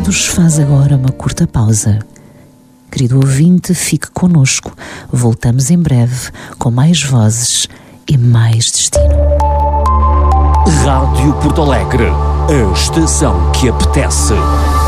ouvidos, faz agora uma curta pausa. Querido ouvinte, fique connosco. Voltamos em breve com mais vozes e mais destino. Rádio Porto Alegre, a estação que apetece.